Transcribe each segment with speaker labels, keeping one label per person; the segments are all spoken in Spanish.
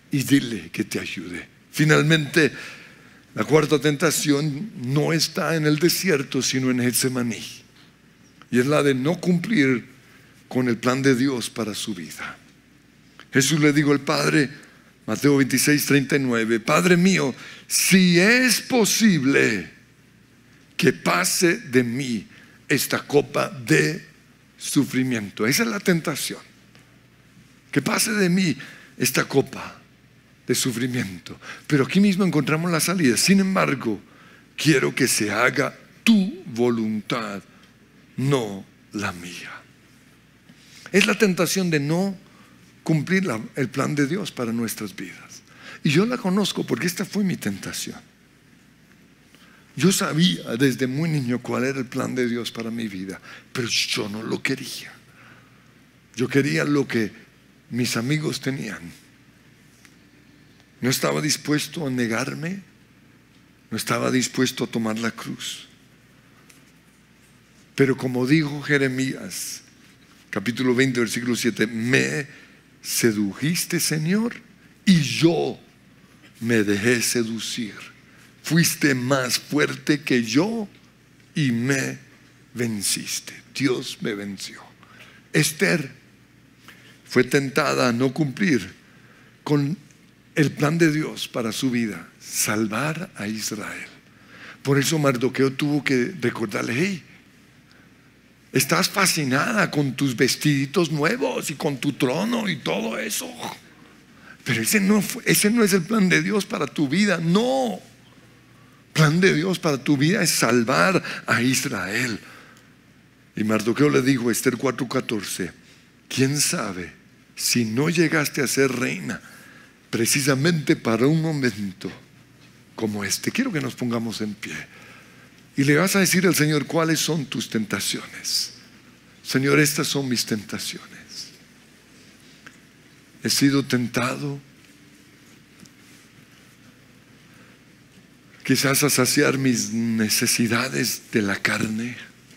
Speaker 1: y dile que te ayude. Finalmente, la cuarta tentación no está en el desierto, sino en Getsemaní. Y es la de no cumplir con el plan de Dios para su vida. Jesús le dijo al Padre, Mateo 26:39, Padre mío, si es posible que pase de mí esta copa de sufrimiento. Esa es la tentación. Que pase de mí esta copa de sufrimiento. Pero aquí mismo encontramos la salida. Sin embargo, quiero que se haga tu voluntad, no la mía. Es la tentación de no cumplir el plan de Dios para nuestras vidas. Y yo la conozco porque esta fue mi tentación. Yo sabía desde muy niño cuál era el plan de Dios para mi vida, pero yo no lo quería. Yo quería lo que mis amigos tenían. No estaba dispuesto a negarme, no estaba dispuesto a tomar la cruz. Pero como dijo Jeremías, capítulo 20, versículo 7, me sedujiste, Señor, y yo me dejé seducir. Fuiste más fuerte que yo y me venciste. Dios me venció. Esther fue tentada a no cumplir con el plan de Dios para su vida, salvar a Israel. Por eso Mardoqueo tuvo que recordarle, hey, estás fascinada con tus vestiditos nuevos y con tu trono y todo eso, pero ese no es el plan de Dios para tu vida. No, el plan de Dios para tu vida es salvar a Israel. Y Mardoqueo le dijo a Esther 4:14, ¿quién sabe si no llegaste a ser reina precisamente para un momento como este? Quiero que nos pongamos en pie y le vas a decir al Señor cuáles son tus tentaciones. Señor, estas son mis tentaciones. He sido tentado quizás a saciar mis necesidades de la carne.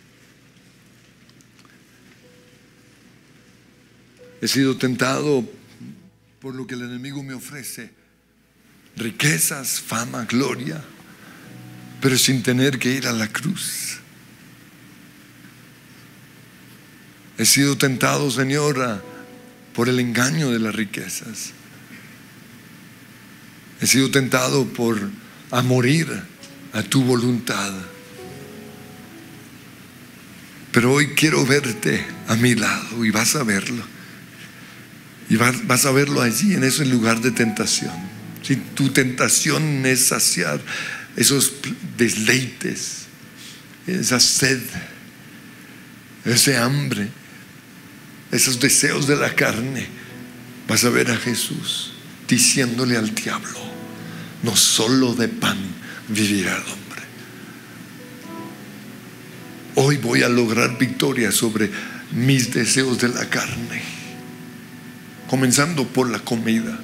Speaker 1: He sido tentado por lo que el enemigo me ofrece: riquezas, fama, gloria, pero sin tener que ir a la cruz. He sido tentado, Señor, por el engaño de las riquezas. He sido tentado a morir a tu voluntad. Pero hoy quiero verte a mi lado y vas a verlo. Y vas a verlo allí, en ese lugar de tentación. Si tu tentación es saciar esos deleites, esa sed, ese hambre, esos deseos de la carne, vas a ver a Jesús diciéndole al diablo: no solo de pan vivirá el hombre. Hoy voy a lograr victoria sobre mis deseos de la carne, comenzando por la comida.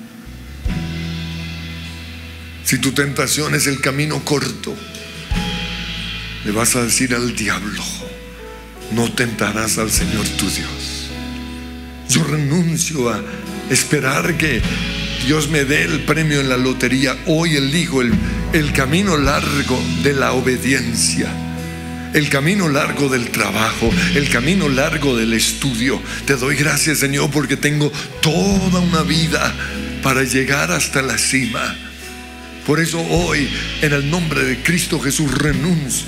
Speaker 1: Si tu tentación es el camino corto, le vas a decir al diablo: no tentarás al Señor tu Dios. Yo renuncio a esperar que Dios me dé el premio en la lotería. Hoy elijo el camino largo de la obediencia, el camino largo del trabajo, el camino largo del estudio. Te doy gracias, Señor, porque tengo toda una vida para llegar hasta la cima. Por eso hoy, en el nombre de Cristo Jesús, renuncio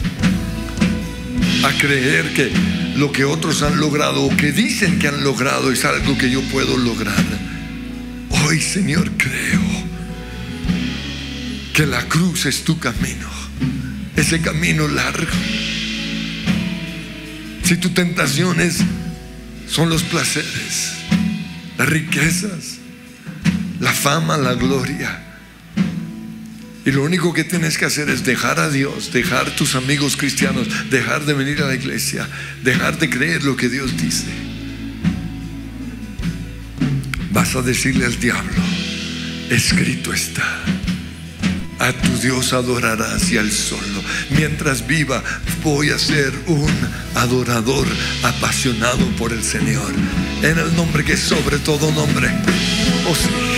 Speaker 1: a creer que lo que otros han logrado o que dicen que han logrado es algo que yo puedo lograr. Hoy, Señor, creo que la cruz es tu camino, ese camino largo. Si tu tentación son los placeres, las riquezas, la fama, la gloria, y lo único que tienes que hacer es dejar a Dios, dejar tus amigos cristianos, dejar de venir a la iglesia, dejar de creer lo que Dios dice, vas a decirle al diablo: escrito está, a tu Dios adorarás y al solo. Mientras viva voy a ser un adorador apasionado por el Señor, en el nombre que es sobre todo nombre. Oh, sí.